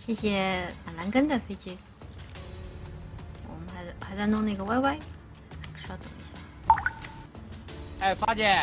谢谢板蓝根的飞机。我们还在弄那个 YY， 稍等一下。 哎，发姐。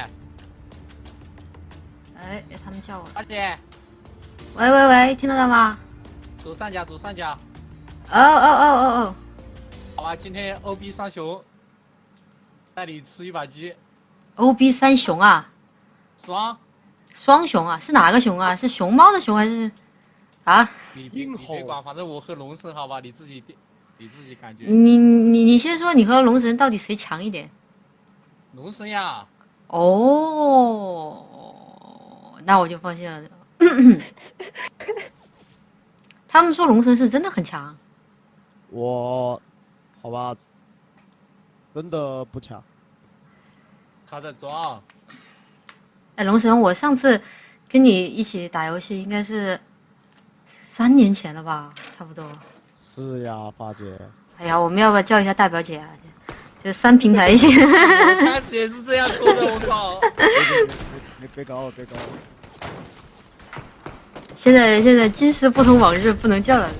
哎，他们叫我。 发姐。 喂喂喂，听得到吗？ 左上角，左上角。 哦。 好吧，今天 OB 三雄带你吃一把鸡。 OB 三雄啊？ 双雄啊？是哪个熊啊？是熊猫的熊还是？啊？ 你别管，反正我和龙神好吧，你自己感觉。 你先说，你和龙神到底谁强一点？ 龙神呀。 哦，那我就放心了。他们说龙神是真的很强。 好吧，真的不强。 他在装。 哎，龙神，我上次跟你一起打游戏应该是3年前了吧，差不多。 是呀，发姐。 哎呀，我们要不要叫一下大表姐啊？就3平台一起。 我开始也是这样说的，我靠！ 别搞我，别搞我！ 现在今时不同往日，不能叫了。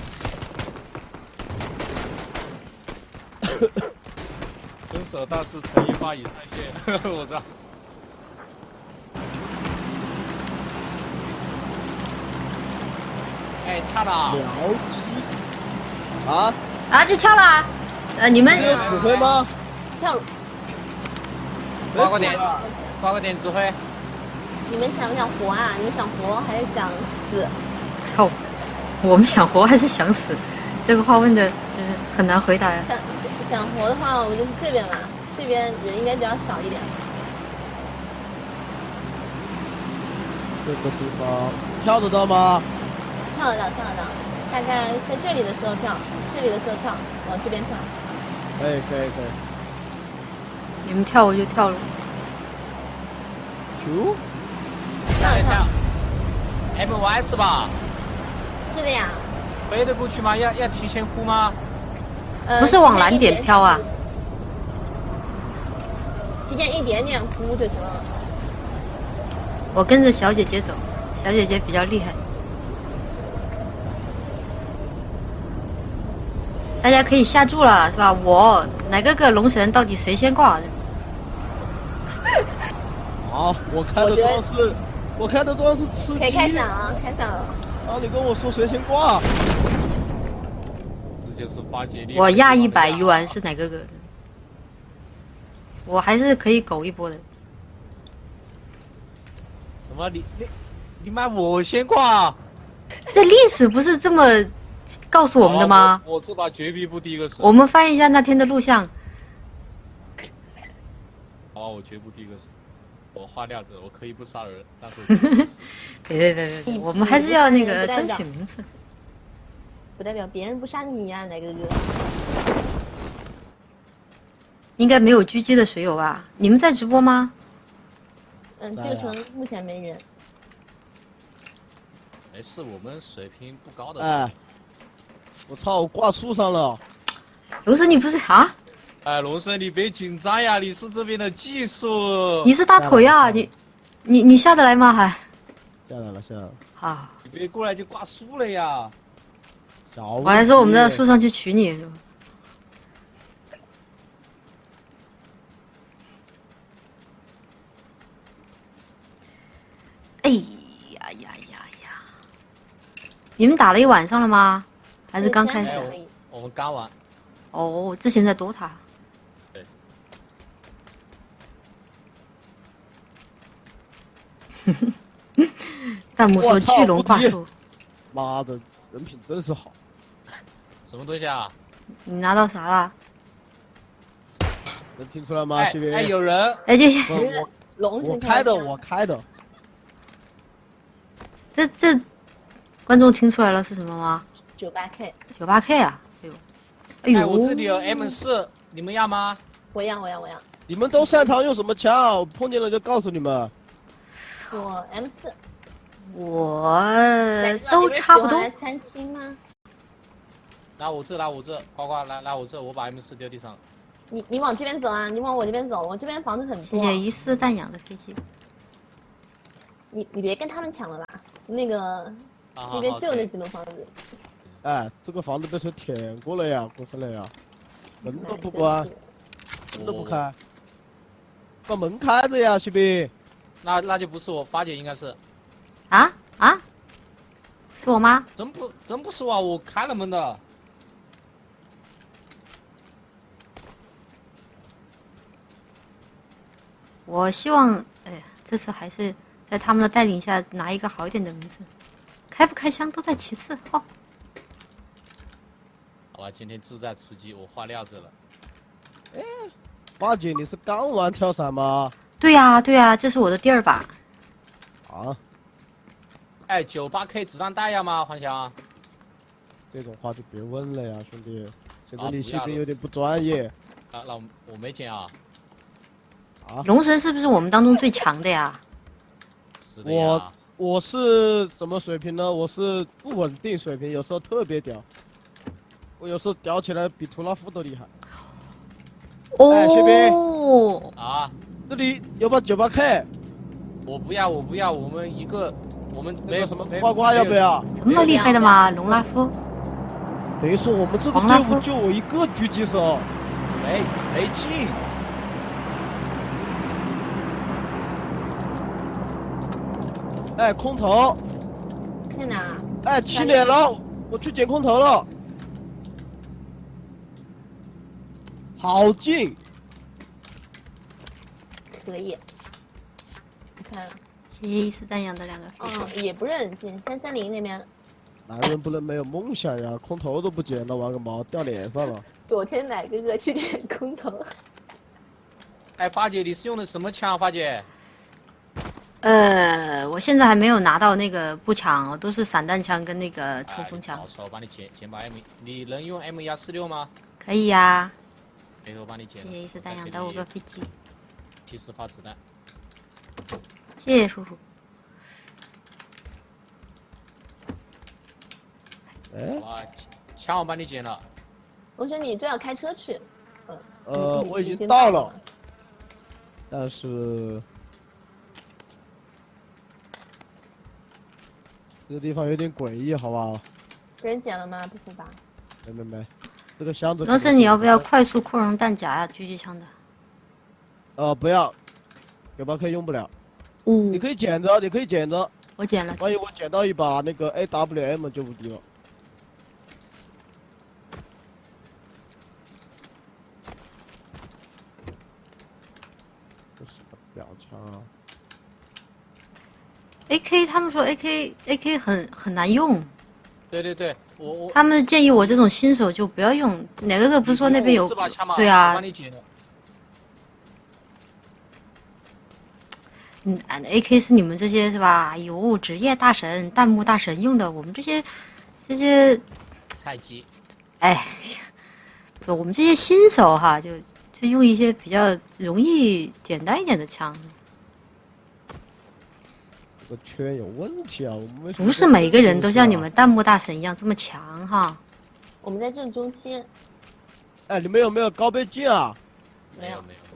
分手大师陈一发已上线，我操！哎，跳了！ 僚机啊， 就跳了。你们指挥吗？ 跳。 挂个点指挥。 你们想不想活啊？你们想活还是想死？ 靠！我们想活还是想死？这个话问的就是很难回答呀。 想活的话，我们就去这边嘛，这边人应该比较少一点。 这个地方跳得到吗？ 跳得到，大概在这里的时候跳，往这边跳。 可以。 你们跳我就跳了。 跳 MY 是吧？ 是的呀。 飞得过去吗？要提前呼吗？ 不是往蓝点飘啊。 提前一点点呼就行了。 我跟着小姐姐走，小姐姐比较厉害。大家可以下注了，是吧？我哪个龙神到底谁先挂？ 好，我开的装是吃鸡。 可以开嗓了。 然后你跟我说谁先挂？ 这就是发姐。 我压100鱼丸是哪个？我还是可以苟一波的。 什么？你买我先挂？ 这历史不是这么告诉我们的吗？ 我这把绝逼不第一个死。 我们翻一下那天的录像。 好，我绝不第一个死。我花料子，我可以不杀人，但是我不死。 别，我们还是要那个争取名次。 不代表别人不杀你呀，哪个哥？ 应该没有狙击的水友吧？你们在直播吗？ 这个城目前没人。 没事，我们水平不高的。 哎，我操，我挂树上了。 龙神，你不是啊？ 哎，龙神，你别紧张呀，你是这边的技术。 你是大腿啊？你下得来吗？还？ 下来了。 好。 你别过来就挂树了呀。 我还说我们在树上去取你是吧？哎呀！你们打了一晚上了吗？还是刚开始？ 我们刚玩。 哦，之前在DOTA。 对。 弹幕说巨龙挂树。 妈的，人品真是好。 什么东西啊？ 你拿到啥了？ 能听出来吗？ 哎，有人。 哎，这我开的。 这观众听出来了是什么吗 ？98K 啊！哎呦！ 我这里有 M4，你们要吗？ 我要。 你们都擅长用什么枪？我碰见了就告诉你们。 我 M4。 我都差不多。 来参亲吗？ 来我这，呱呱来我这，我把 M4丢地上了。 你往这边走啊！你往我这边走，我这边房子很多。 谢谢疑似弹养的飞机。 你别跟他们抢了吧，那个那边就那几栋房子。 哎，这个房子被车舔过了呀，过分了呀！门都不关，门都不开，把门开着呀，西兵。 那就不是我，发姐应该是。 啊啊，是我吗？ 真不是我啊，我开了门的。 我希望，哎，这次还是在他们的带领下拿一个好一点的名字。开不开枪都在其次，好。 好吧，今天志在此机，我画料子了。 八姐，你是刚玩跳伞吗？ 对呀、对呀、这是我的第2把。 啊， 哎，98K 子弹带呀吗，黄翔？ 这种话就别问了呀，兄弟。现在啊你不要了西兵有点不专业啊，那我没捡啊。 啊。 龙神是不是我们当中最强的呀？ 是的呀。 我是什么水平呢？我是不稳定水平，有时候特别屌。我有时候屌起来比图拉夫都厉害。哎薛哦， 啊， 这里有把98K， 我不要，我们没有那个什么呱呱要不？要？ 这么厉害的吗？龙拉夫， 等于说我们这个黄拉夫队伍就我一个狙击手。 没进。 哎，空投， 在哪？ 哎，起脸了，我去捡空投了，好近， 可以。你看， 谢谢一丝丹阳的2个飞手。 也不是很近，330那边。 男人不能没有梦想呀，空投都不捡，那玩个毛，掉脸上了。 昨天奶哥哥去捡空投。 哎，发姐，你是用的什么枪？发姐？ 我现在还没有拿到那个步枪，我都是散弹枪跟那个冲锋枪。 好，我帮你捡把 M，你能用 M146吗？ 可以呀、 回头帮你捡。 谢谢一丝丹阳的5个飞机， 提示发子弹。 谢谢叔叔。 哎， 好吧，枪我帮你捡了。 龙神，你正要开车去。 我已经到了，但是这个地方有点诡异，好不好？ 被人捡了吗？不是吧？ 没，这个箱子。 龙神，你要不要快速扩容弹夹呀、狙击枪的。 不要，98K用不了。 呜、 你可以捡着，你可以捡着。 我捡了。 万一我捡到一把那个 AWM 就无敌了。这是个屌枪啊！ AK 他们说 AK 很难用， 对，我他们建议我这种新手就不要用。哪个不是说那边有这？把枪吗？ 对啊我帮你捡了。 AK 是你们这些是吧？哎呦，职业大神、弹幕大神用的，我们这些菜鸡。 哎，不，我们这些新手哈，就用一些比较容易、简单一点的枪。 这个圈有问题啊！我们为什么不是每个人都像你们弹幕大神一样这么强哈。 我们在正中心。 哎，你们有没有高倍镜啊？ 没有没有。